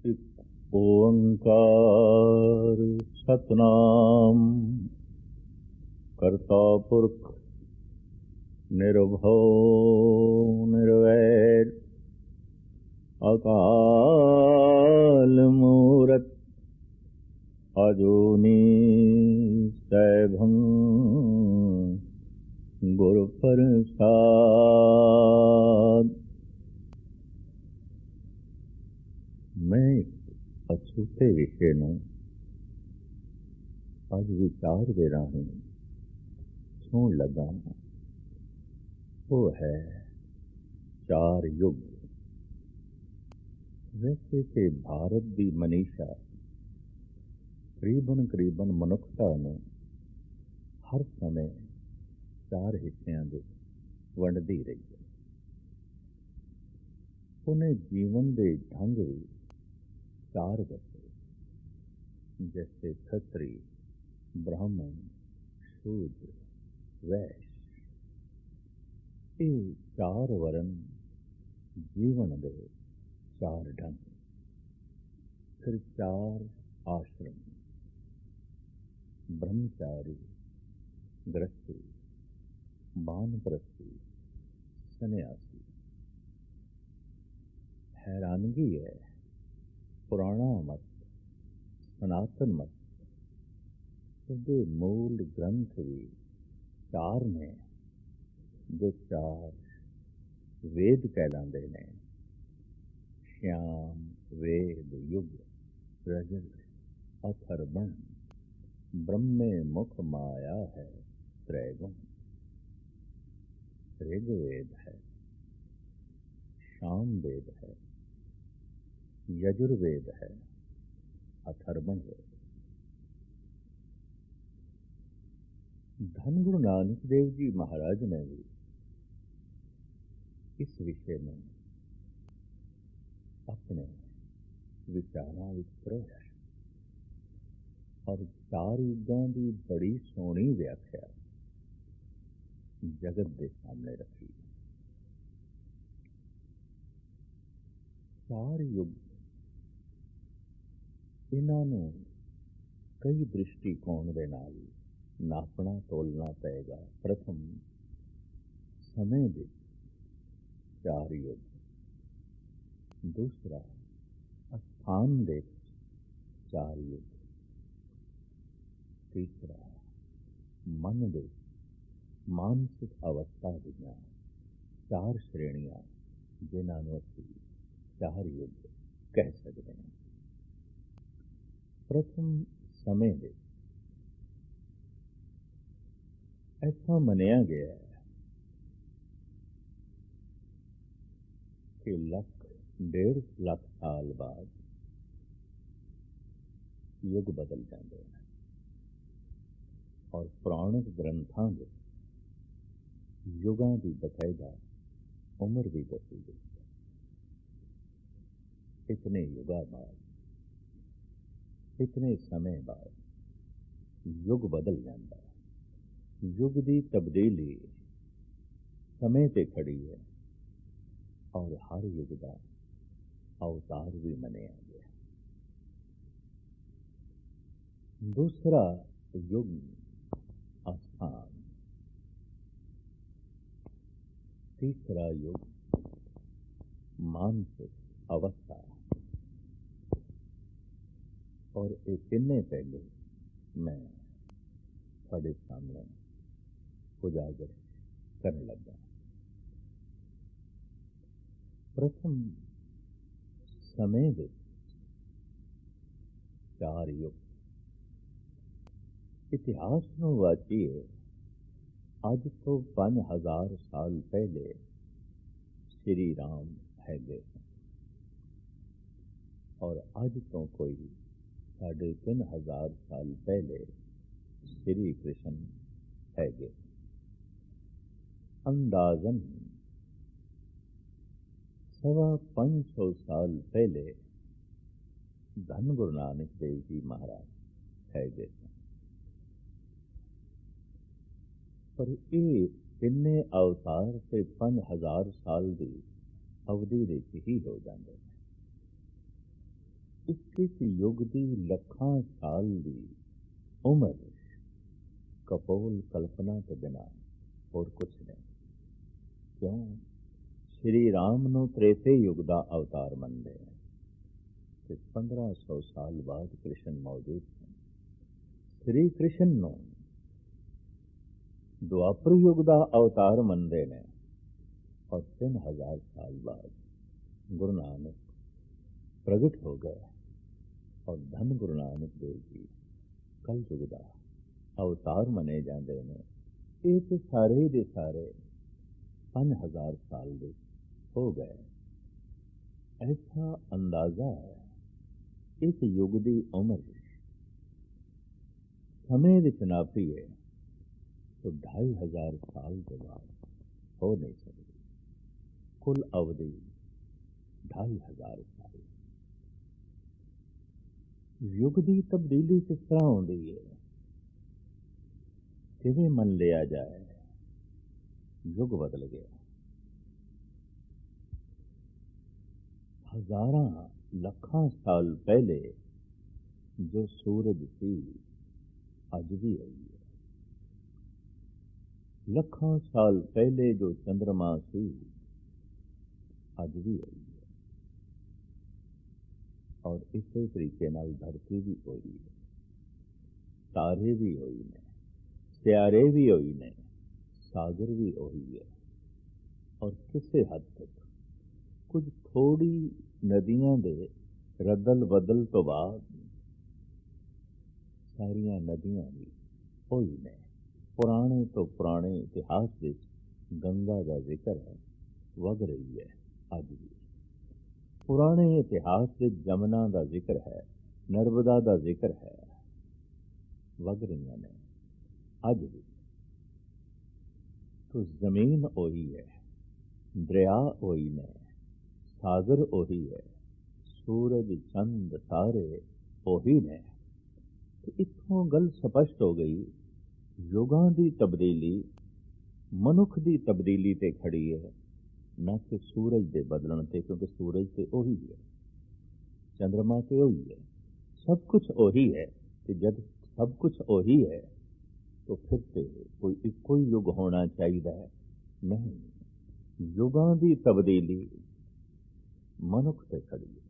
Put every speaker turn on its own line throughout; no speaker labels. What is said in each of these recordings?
ਇੱਕ ਓੰਕਾਰ ਸਤਨਾਮ ਕਰਤਾ ਪੁਰਖ ਨਿਰਭਉ ਨਿਰਵੈਰ ਅਕਾਲ ਮੂਰਤ ਅਜੂਨੀ ਸੈਭੰ ਗੁਰ ਪ੍ਰਸਾਦ। ਮੈਂ ਇੱਕ ਅਛੂਤੇ ਵਿਸ਼ੇ ਨੂੰ ਅੱਜ ਵਿਚਾਰ ਦੇ ਰਾਹੀਂ ਸੁਣ ਲੱਗਾ ਹਾਂ। ਉਹ ਹੈ ਚਾਰ ਯੁੱਗ। ਵੈਸੇ ਤੇ ਭਾਰਤ ਦੀ ਮਨੀਸ਼ਾ ਕਰੀਬਨ ਮਨੁੱਖਤਾ ਨੂੰ ਹਰ ਸਮੇਂ ਚਾਰ ਹਿੱਸਿਆਂ ਦੇ ਵੰਡਦੀ ਰਹੀ ਹੈ। ਉਹਨੇ ਜੀਵਨ ਦੇ ਢੰਗ ਵੀ ਚਾਰ ਦੱਸੇ, ਜੈਸੇ ਖੱਤਰੀ, ਬ੍ਰਾਹਮਣ, ਸ਼ੂਦਰ, ਵੈਸ਼। ਇਹ ਚਾਰ ਵਰਨ ਜੀਵਨ ਦੇ ਚਾਰ ਢੰਗ। ਫਿਰ ਚਾਰ ਆਸ਼ਰਮ, ਬ੍ਰਹਮਚਾਰੀ, ਗ੍ਰਸਤੀ, ਬਾਨਪ੍ਰਸਤੀ, ਸੰਨਿਆਸੀ। हैरानगी है, पुराना मत, सनातन मत, उसके मूल ग्रंथ भी चार ने, जो चार वेद कहलाते हैं। श्याम, वेद, युग, रजत, अथर्वण, ब्रह्मे मुख माया है त्रैगुण। ऋग्वेद है, शाम वेद है, यजुर्वेद है, अथर्वण वेद। धन गुरु नानक देव जी महाराज ने भी इस विषय में अपने विचारों में प्रया और चार युगों की बड़ी सोहनी व्याख्या जगत के सामने रखी। चार युग, इन्हां नूं कई दृष्टिकोण दे नाल नापना तोलना पएगा। प्रथम समय दे चार युग, दूसरा स्थान दे चार युग, तीसरा मन दे मानसिक अवस्था दीआं चार श्रेणियां, जिन्हां नूं असीं चार युग कह सकते हैं। प्रथम समय दे ऐसा मनिया गया है कि 1.5 साल बाद युग बदल जाते हैं और पुराणिक ग्रंथां दे युगां की बकायदा उम्र भी दसी गई। इतने युगा बाद, इतने समय बाद युग बदल जाता है। युग की तब्दीली समय ते खड़ी है और हर युग का अवतार भी मनिया गया। दूसरा युग स्थान, तीसरा युग मानसिक अवस्था, और ये तीने पहलू मैं थोड़े सामने उजागर करने लगा। प्रथम समय दे चार युग। इतिहास नूं वाचिए, अज तो 5000 साल पहले श्री राम है गए और अज तो कोई 3500 साल पहले श्री कृष्ण है गए। अंदाजन 550 साल पहले धन गुरु नानक देव जी महाराज है गए। पर ये तिन्ने अवतार से 5000 साल की अवधि ਵਿੱਚ ਹੀ ਹੋ ਜਾਂਦੇ ਨੇ। ਇੱਕ ਯੁੱਗ ਦੀ ਲੱਖਾਂ ਸਾਲ ਦੀ ਉਮਰ ਕਪੋਲ ਕਲਪਨਾ ਤੋਂ ਬਿਨਾਂ ਹੋਰ ਕੁਛ ਨਹੀਂ। ਕਿਉਂ? ਸ਼੍ਰੀ ਰਾਮ ਨੂੰ ਤ੍ਰੇਤੇ ਯੁੱਗ ਦਾ ਅਵਤਾਰ ਮੰਨਦੇ ਆ ਤੇ 1500 ਸਾਲ ਬਾਅਦ ਕ੍ਰਿਸ਼ਨ ਮੌਜੂਦ ਸਨ। ਸ਼੍ਰੀ ਕ੍ਰਿਸ਼ਨ ਨੂੰ ਦੁਆਪਰ ਯੁੱਗ ਦਾ ਅਵਤਾਰ ਮੰਨਦੇ ਨੇ ਔਰ 3000 ਸਾਲ ਬਾਅਦ ਗੁਰੂ ਨਾਨਕ ਪ੍ਰਗਟ ਹੋ ਗਏ ਔਰ ਧੰਨ ਗੁਰੂ ਨਾਨਕ ਦੇਵ ਜੀ ਕਲ ਯੁੱਗ ਦਾ ਅਵਤਾਰ ਮੰਨੇ ਜਾਂਦੇ ਨੇ। ਇਹ ਤੇ ਸਾਰੇ ਦੇ ਸਾਰੇ 5000 ਸਾਲ ਦੇ ਹੋ ਗਏ। ਐਸਾ ਅੰਦਾਜ਼ਾ ਹੈ ਇਸ ਯੁੱਗ ਦੀ ਉਮਰ ਸਮੇਂ ਵਿੱਚ ਨਾਪੀਏ तो 2500 साल के बाद हो नहीं सकती। कुल अवधि 2500 साल। युग की तब्दीली किस तरह होती है, किवें मन लिया जाए? युग बदल गया। हजारां लखां साल पहले जो सूरज सी अज भी आई है। ਲੱਖਾਂ ਸਾਲ ਪਹਿਲੇ ਜੋ ਚੰਦਰਮਾ ਸੀ ਅੱਜ ਵੀ ਆਈ ਹੈ ਔਰ ਇਸੇ ਤਰੀਕੇ ਨਾਲ ਧਰਤੀ ਵੀ ਹੋਈ ਹੈ, ਤਾਰੇ ਵੀ ਹੋਈ ਨੇ, ਸਿਆਰੇ ਵੀ ਹੋਈ ਨੇ, ਸਾਗਰ ਵੀ ਹੋਈ ਹੈ। ਔਰ ਕਿਸੇ ਹੱਦ ਤੱਕ ਕੁਝ ਥੋੜੀ ਨਦੀਆਂ ਦੇ ਰਦਲ ਬਦਲ ਤੋਂ ਬਾਅਦ ਸਾਰੀਆਂ ਨਦੀਆਂ ਵੀ ਹੋਈ ਨੇ। ਪੁਰਾਣੇ ਤੋਂ ਪੁਰਾਣੇ ਇਤਿਹਾਸ ਵਿੱਚ ਗੰਗਾ ਦਾ ਜ਼ਿਕਰ ਹੈ, ਵਗ ਰਹੀ ਹੈ ਅੱਜ ਵੀ। ਪੁਰਾਣੇ ਇਤਿਹਾਸ ਵਿੱਚ ਜਮਨਾ ਦਾ ਜ਼ਿਕਰ ਹੈ, ਨਰਮਦਾ ਦਾ ਜ਼ਿਕਰ ਹੈ, ਵਗ ਰਹੀਆਂ ਨੇ ਅੱਜ ਵੀ। तो ਜ਼ਮੀਨ ਉਹੀ ਹੈ, ਦਰਿਆ ਉਹੀ ਨੇ, ਸਾਗਰ ਉਹੀ ਹੈ, ਸੂਰਜ ਚੰਦ ਤਾਰੇ ਉਹੀ ਨੇ। ਤੇ ਇੱਥੋਂ ਗੱਲ ਸਪਸ਼ਟ ਹੋ ਗਈ, ਯੁਗਾਂ ਦੀ ਤਬਦੀਲੀ ਮਨੁੱਖ ਦੀ ਤਬਦੀਲੀ ਤੇ ਖੜੀ ਹੈ, ਨਾ ਕਿ ਸੂਰਜ ਦੇ ਬਦਲਣ ਤੇ, ਕਿਉਂਕਿ ਸੂਰਜ ਤੇ ਉਹੀ ਹੈ, ਚੰਦਰਮਾ ਤੇ ਉਹੀ ਹੈ, ਸਭ ਕੁਝ ਉਹੀ ਹੈ। ਤੇ ਜਦ ਸਭ ਕੁਝ ਉਹੀ ਹੈ तो फिर से कोई ਇੱਕੋ ਹੀ ਯੁੱਗ ਹੋਣਾ ਚਾਹੀਦਾ ਹੈ? ਨਹੀਂ, ਯੁਗਾਂ ਦੀ ਤਬਦੀਲੀ ਮਨੁੱਖ ਤੇ ਖੜੀ ਹੈ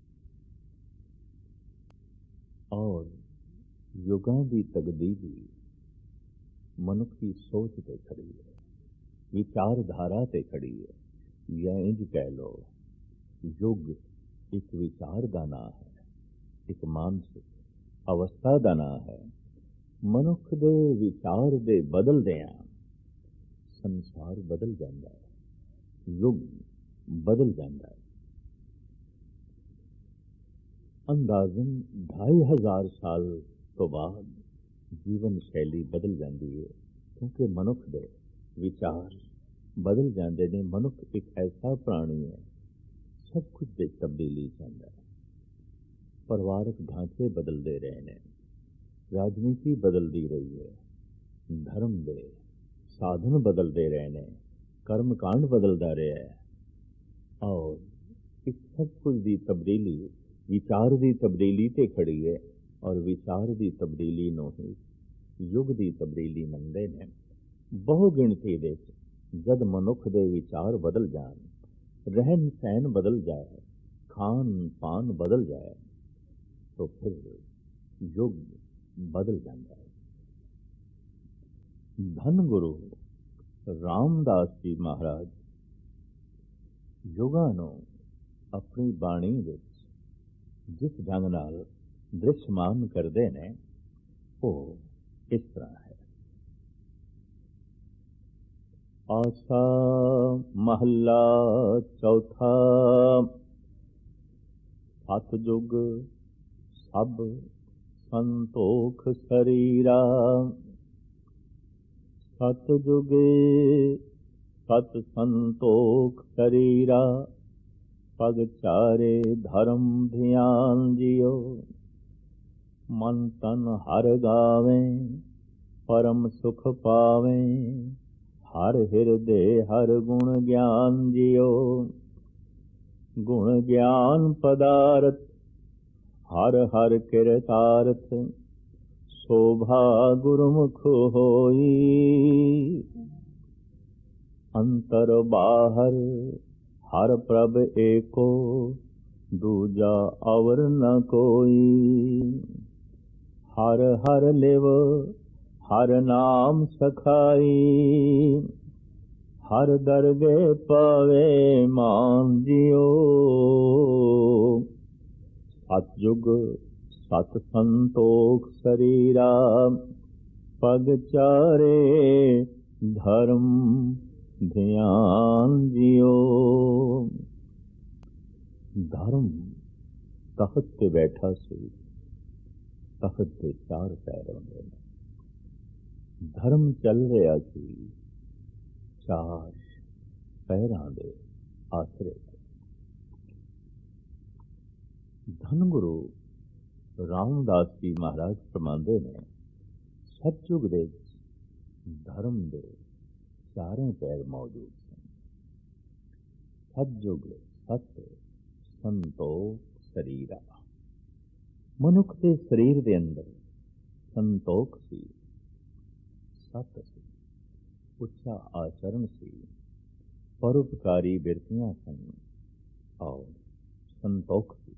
ਔਰ ਯੁਗਾਂ ਦੀ ਤਬਦੀਲੀ ਮਨੁੱਖ ਦੀ ਸੋਚ ਤੇ ਖੜੀ ਹੈ, ਵਿਚਾਰਧਾਰਾ ਤੇ ਖੜੀ ਹੈ। ਜਾਂ ਇੰਝ ਕਹਿ ਲਓ, ਯੁੱਗ ਇੱਕ ਵਿਚਾਰ ਦਾ ਨਾਂ ਹੈ, ਇੱਕ ਮਾਨਸਿਕ ਅਵਸਥਾ ਦਾ ਨਾਂ ਹੈ। ਮਨੁੱਖ ਦੇ ਵਿਚਾਰ ਦੇ ਬਦਲਦਿਆਂ ਸੰਸਾਰ ਬਦਲ ਜਾਂਦਾ ਹੈ, ਯੁੱਗ ਬਦਲ ਜਾਂਦਾ ਹੈ। ਅੰਦਾਜ਼ਨ 2500 ਸਾਲ ਤੋਂ ਬਾਅਦ ਜੀਵਨ ਸ਼ੈਲੀ ਬਦਲ ਜਾਂਦੀ ਹੈ, ਕਿਉਂਕਿ ਮਨੁੱਖ ਦੇ ਵਿਚਾਰ ਬਦਲ ਜਾਂਦੇ ਨੇ। ਮਨੁੱਖ ਇੱਕ ਐਸਾ ਪ੍ਰਾਣੀ ਹੈ, ਸਭ ਕੁਝ ਦੇ ਤਬਦੀਲੀ ਚਾਹੁੰਦਾ ਹੈ। ਪਰਿਵਾਰਕ ਢਾਂਚੇ ਬਦਲਦੇ ਰਹੇ ਨੇ, ਰਾਜਨੀਤੀ ਬਦਲਦੀ ਰਹੀ ਹੈ, ਧਰਮ ਦੇ ਸਾਧਨ ਬਦਲਦੇ ਰਹੇ ਨੇ, ਕਰਮਕਾਂਡ ਬਦਲਦਾ ਰਿਹਾ ਹੈ ਔਰ ਇਸ ਸਭ ਕੁਝ ਦੀ ਤਬਦੀਲੀ ਵਿਚਾਰ ਦੀ ਤਬਦੀਲੀ ਤੇ ਖੜੀ ਹੈ। ਔਰ ਵਿਚਾਰ ਦੀ ਤਬਦੀਲੀ ਨੂੰ ਹੀ ਯੁੱਗ ਦੀ ਤਬਦੀਲੀ ਮੰਨਦੇ ਨੇ। ਬਹੁ ਗਿਣਤੀ ਦੇ ਜਦ ਮਨੁੱਖ ਦੇ ਵਿਚਾਰ ਬਦਲ ਜਾਣ, ਰਹਿਣ ਸਹਿਣ ਬਦਲ ਜਾਏ, ਖਾਣ ਪਾਨ ਬਦਲ ਜਾਏ, तो फिर युग बदल जाता है। धन गुरु रामदास जी महाराज युगां नूं अपनी बाणी विच जिस ढंग नाल दृश्यमान करते ने, वो इस तरह है। आसा महला चौथा, सतयुग सब संतोख शरीरा, सतयुगे सत संतोख शरीरा, पग चारे धर्म ध्यान जियो, मन तन हर गावे परम सुख पावे, हर हृदय हर गुण ज्ञान जियो, गुण ज्ञान पदार्थ हर हृदय हर गुण ज्ञान जियो, हर हृदय हर गुण ज्ञान जियो, मन तन हर गावे परम सुख पावे, हर हृदय हर गुण ज्ञान जियो, गुण ज्ञान पदार्थ हर हृदय हर गुण ज्ञान जियो, हर हृदय हर गुण ज्ञान जियो, गुण ज्ञान पदार्थ हर हर किरतार्थ शोभा गुरुमुख होई। अंतर बाहर हर प्रभ एको दूजा अवर न कोई। हर हर लिव हर नाम सखाई। हर दरगे पावे मान जियो। सतयुग सत संतोख शरीरा पग चारे धर्म ध्यान जियो। धर्म तख्त ते बैठा सी, तख्त ते चार पैर होंदे ने। धर्म चल रहा सी चार पैरां दे आसरे। धन गुरु रामदास जी महाराज फरमांदे ने, सतयुग दे धर्म दे चारों पैर मौजूद सन। सतयुग सत संतोख शरीरा। मनुख के शरीर दे अंदर संतोख सी, सत सी, उच्चा आचरण सी, परोपकारी बिरतियां सन और संतोख सी।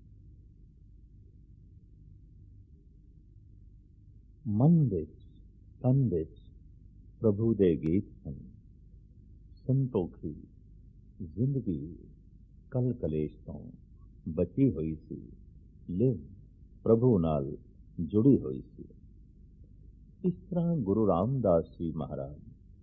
मन विच तन विच प्रभु दे गीत सन। संतोखी जिंदगी कल कलेश तो बची हुई सी, लिव प्रभु नाल जुड़ी हुई सी। इस तरह गुरु रामदास जी महाराज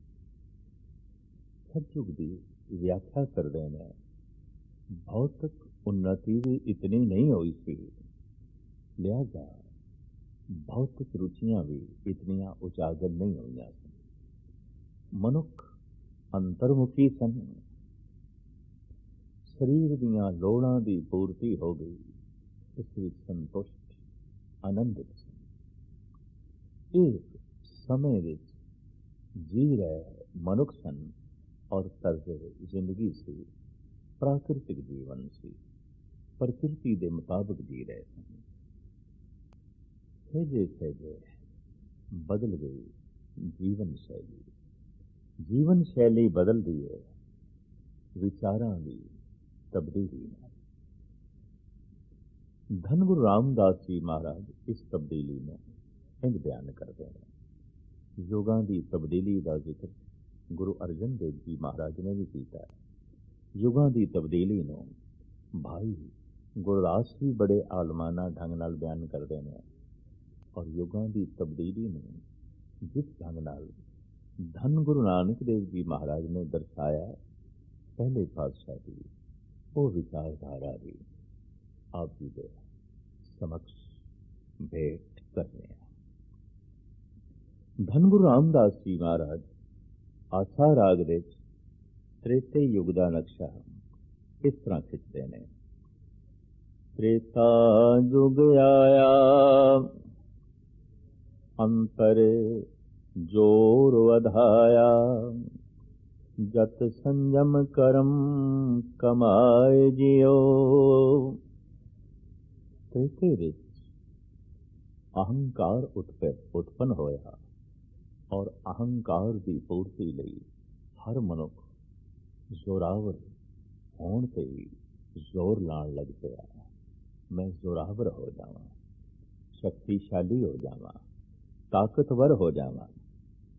सतयुग की व्याख्या करते हैं। भौतिक उन्नति भी इतनी नहीं हुई सी, लिहाजा भौतिक रुचियां भी इतनियां उजागर नहीं हुई सन। मनुख अंतर्मुखी सन। शरीर दियां लोड़ां दी पूर्ति हो गई, इस विच संतुष्ट आनंदित सन। एक समय विच जी रहे मनुख सन और तर्ज जिंदगी सी प्राकृतिक जीवन सी, प्रकृति के मुताबिक जी रहे सन। सहजे सहजे बदल गई जीवन शैली। जीवन शैली बदल दी है विचारां दी तब्दीली। धन गुरु रामदास जी महाराज इस तब्दीली में इंज बयान करते हैं। युगां दी तब्दीली का जिक्र गुरु अर्जन देव जी महाराज ने भी किया है। युगां दी तब्दीली नूं भाई गुरदास भी बड़े आलमाना ढंग नाल बयान करते हैं। और युगां दी तब्दीली नूं जिस ढंग नाल धन गुरु नानक देव जी महाराज ने दर्शाया, पहले पातशाह की वो विचारधारा भी आप जी के समक्ष भेंट करने हैं। धन गुरु रामदास जी महाराज आसा राग दे त्रेते युग का नक्शा इस तरह खिंचते हैं। त्रेता युग आया अंतर जोर वधाया। जत संयम करम कमाए जियो। त्रेते विच अहंकार उत्पन्न होया और अहंकार की पूर्ति लई हर मनुख जोरावर होण ते जोर लाण लग पिया। मैं जोरावर हो जावां, शक्तिशाली हो जावां, ताकतवर हो जावां।